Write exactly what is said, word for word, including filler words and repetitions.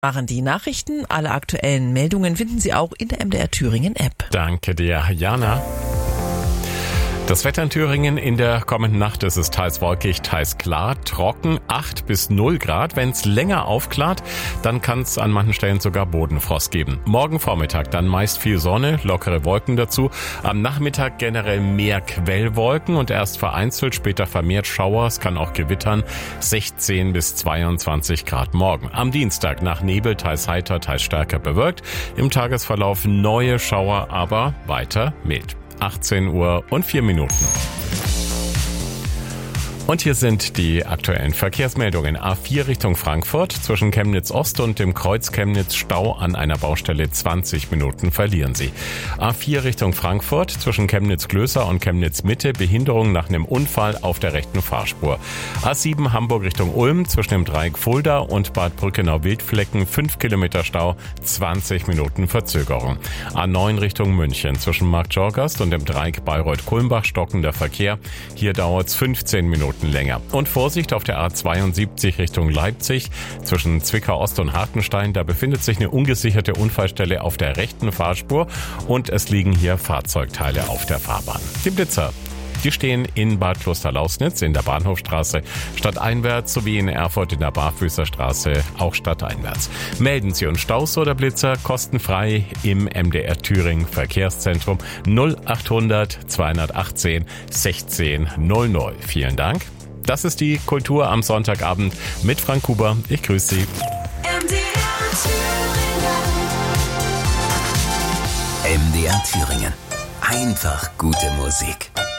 Waren die Nachrichten. Alle aktuellen Meldungen finden Sie auch in der M D R Thüringen App. Danke dir, Jana. Das Wetter in Thüringen: in der kommenden Nacht ist es teils wolkig, teils klar, trocken, acht bis null Grad. Wenn es länger aufklart, dann kann es an manchen Stellen sogar Bodenfrost geben. Morgen Vormittag dann meist viel Sonne, lockere Wolken dazu. Am Nachmittag generell mehr Quellwolken und erst vereinzelt, später vermehrt Schauer. Es kann auch gewittern, sechzehn bis zweiundzwanzig Grad morgen. Am Dienstag nach Nebel, teils heiter, teils stärker bewölkt. Im Tagesverlauf neue Schauer, aber weiter mild. achtzehn Uhr und vier Minuten. Und hier sind die aktuellen Verkehrsmeldungen. A vier Richtung Frankfurt, zwischen Chemnitz Ost und dem Kreuz Chemnitz Stau an einer Baustelle, zwanzig Minuten verlieren Sie. A vier Richtung Frankfurt, zwischen Chemnitz Klößer und Chemnitz Mitte, Behinderung nach einem Unfall auf der rechten Fahrspur. A sieben Hamburg Richtung Ulm, zwischen dem Dreieck Fulda und Bad Brückenau-Wildflecken, fünf Kilometer Stau, zwanzig Minuten Verzögerung. A neun Richtung München, zwischen Marktjorgast und dem Dreieck Bayreuth-Kulmbach stockender Verkehr. Hier dauert es fünfzehn Minuten länger. Und Vorsicht auf der A zweiundsiebzig Richtung Leipzig, zwischen Zwickau Ost und Hartenstein. Da befindet sich eine ungesicherte Unfallstelle auf der rechten Fahrspur und es liegen hier Fahrzeugteile auf der Fahrbahn. Die Blitzer, die stehen in Bad Klosterlausnitz in der Bahnhofstraße stadteinwärts sowie in Erfurt in der Barfüßerstraße auch stadteinwärts. Melden Sie uns Staus oder Blitzer kostenfrei im M D R Thüringen Verkehrszentrum null achthundert zweihundertachtzehn sechzehn null null. Vielen Dank. Das ist die Kultur am Sonntagabend mit Frank Huber. Ich grüße Sie. M D R Thüringen. M D R Thüringen. Einfach gute Musik.